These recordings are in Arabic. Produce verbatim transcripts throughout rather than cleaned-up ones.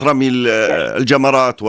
رمي الجمرات و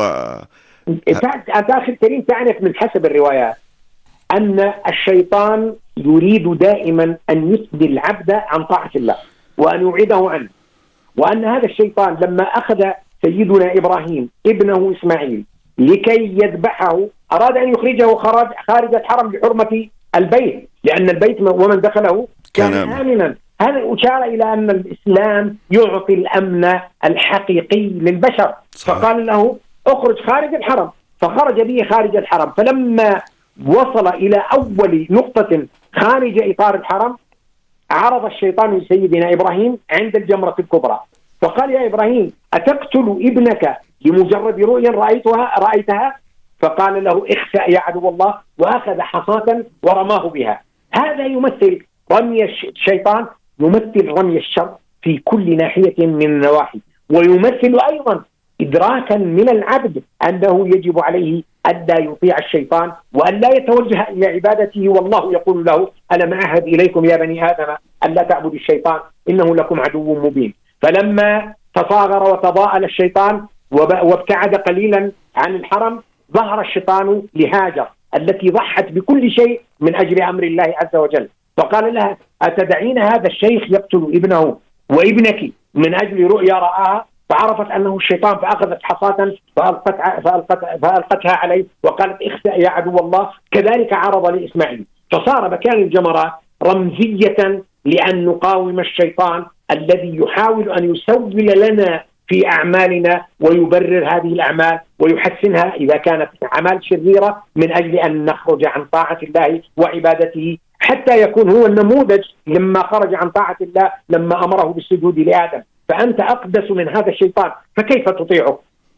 داخل كريم تعرف من حسب الروايات أن الشيطان يريد دائما أن يسدي العبد عن طاعة الله وأن يعيده عنه، وأن هذا الشيطان لما أخذ سيدنا إبراهيم ابنه إسماعيل لكي يذبحه أراد أن يخرجه خارج خارج الحرم لحرمة البيت، لأن البيت ومن دخله كان آمنا. هذا أشار إلى أن الإسلام يعطي الأمن الحقيقي للبشر. صحيح. فقال له اخرج خارج الحرم، فخرج به خارج الحرم. فلما وصل إلى أول نقطة خارج إطار الحرم عرض الشيطان لسيدنا إبراهيم عند الجمرة الكبرى، فقال يا إبراهيم أتقتل ابنك لمجرد رؤيا رأيتها رأيتها فقال له اخسأ يا عدو الله، وأخذ حصاة ورماه بها. هذا يمثل رمي الشيطان، يمثل رمي الشر في كل ناحية من النواحي، ويمثل أيضا إدراكا من العبد أنه يجب عليه ألا يطيع الشيطان وأن لا يتوجه إلى عبادته، والله يقول له ألم أعهد إليكم يا بني آدم ألا تعبدوا الشيطان إنه لكم عدو مبين. فلما تصاغر وتضاءل الشيطان وابتعد قليلا عن الحرم ظهر الشيطان لهاجر التي ضحت بكل شيء من أجل أمر الله عز وجل، فقال لها أتدعين هذا الشيخ يقتل ابنه وابنك من أجل رؤيا رآها؟ فعرفت أنه الشيطان فأخذت حصاة فألقت فألقت فألقتها عليه وقالت اخسأ يا عدو الله. كذلك عرض لإسماعيل، فصار مكان الجمرات رمزية لأن نقاوم الشيطان الذي يحاول أن يسول لنا في أعمالنا ويبرر هذه الأعمال ويحسنها إذا كانت أعمال شريرة من أجل أن نخرج عن طاعة الله وعبادته، حتى يكون هو النموذج لما خرج عن طاعة الله لما أمره بالسجود لآدم. فأنت أقدس من هذا الشيطان فكيف تطيعه؟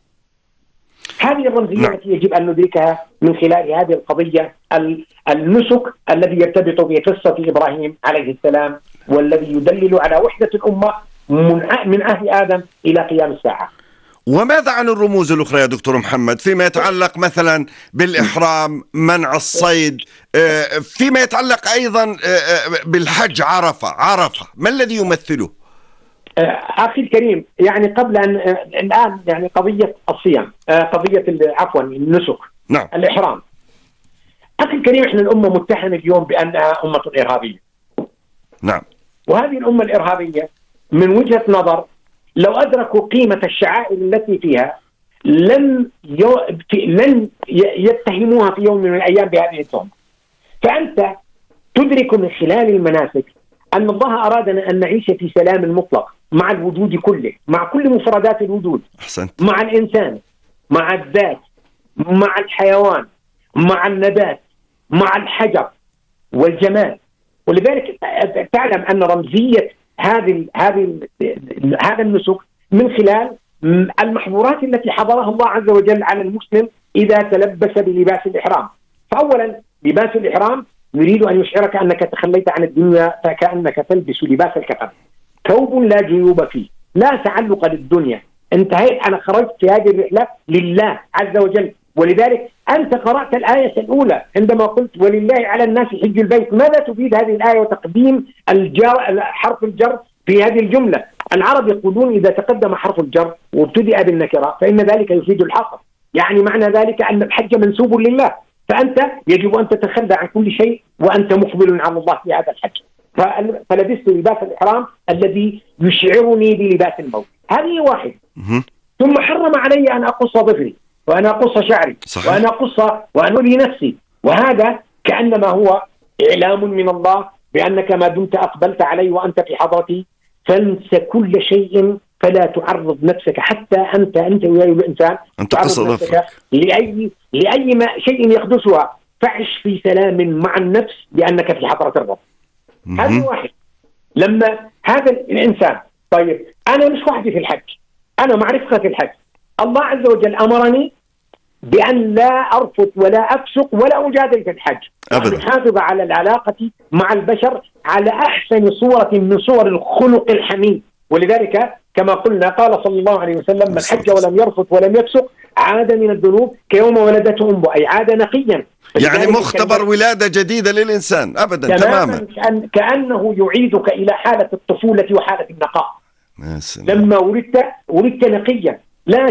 هذه الرمزية التي يجب أن ندركها من خلال هذه القضية، النسك الذي يرتبط بقصة إبراهيم عليه السلام والذي يدلل على وحدة الأمة من عهد آدم إلى قيام الساعة. وماذا عن الرموز الأخرى يا دكتور محمد فيما يتعلق مثلا بالإحرام، منع الصيد، فيما يتعلق أيضا بالحج عرفة عرفة ما الذي يمثله؟ أخي الكريم، يعني قبل أن الآن يعني قضية الصيام، قضية عفوا النسك، نعم. الإحرام. أخي الكريم، إحنا الأمة متهمة اليوم بأنها أمة إرهابية. نعم. وهذه الأمة الإرهابية من وجهة نظر لو أدركوا قيمة الشعائر التي فيها لن يو... لن يتهموها في يوم من الأيام بهذه التهمة. فأنت تدرك من خلال المناسك أن الله أرادنا أن نعيش في سلام مطلق مع الوجود كله، مع كل مفردات الوجود. أحسنت. مع الإنسان، مع الذات، مع الحيوان، مع النبات، مع الحجر والجمال. ولذلك تعلم أن رمزية هذه هذه هذا النسك من خلال المحظورات التي حضرها الله عز وجل على المسلم إذا تلبس بلباس الإحرام. فأولا لباس الإحرام يريد أن يشعرك أنك تخليت عن الدنيا فكأنك تلبس لباس الكفن، ثوب لا جيوب فيه، لا تعلق للدنيا، انتهيت، أنا خرجت في هذه الرحلة لله عز وجل. ولذلك أنت قرأت الآية الأولى عندما قلت ولله على الناس حج البيت. ماذا تفيد هذه الآية وتقديم الجر حرف الجر في هذه الجملة؟ العرب يقولون إذا تقدم حرف الجر وابتدأ بالنكرة فإن ذلك يفيد الحصر، يعني معنى ذلك أن الحج منسوب لله، فأنت يجب أن تتخلى عن كل شيء وأنت مقبل على الله في هذا الحج. فلبست لباس الإحرام الذي يشعرني بلباس الموت. هذه واحد. ثم حرم علي أن أقص ظفري وأنا أقص شعري. صحيح. وأنا أقص وأنا أولي نفسي، وهذا كأنما هو إعلام من الله بأنك ما دمت أقبلت علي وأنت في حضرتي فانسى كل شيء فلا تعرض نفسك، حتى أنت أنت ويا الإنسان أن تقص ظفرك لأي لأي ما شيء يحدثها، فعش في سلام مع النفس لأنك في حضرة الرب. هذا واحد. لما هذا الإنسان، طيب أنا مش وحدي في الحج، أنا مع رفقة الحج. الله عز وجل أمرني بأن لا أرفض ولا أفسق ولا أجادل في الحج، أبدا. أحافظ على العلاقة مع البشر على أحسن صورة من صور الخلق الحميد. ولذلك كما قلنا قال صلى الله عليه وسلم من حج ولم يرفض ولم يفسق عاد من الذنوب كيوم ولدته أمه، أي عاد نقيا. يعني مختبر ولادة جديدة للإنسان أبدا تماما، تماما. كأنه يعيدك إلى حالة الطفولة وحالة النقاء. يا سلام. لما ولدت ولدت نقيا،